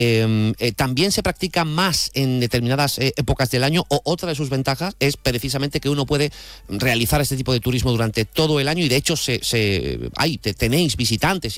también se practica más en determinadas épocas del año, o otra de sus ventajas es precisamente que uno puede realizar este tipo de turismo durante todo el año, y de hecho tenéis visitantes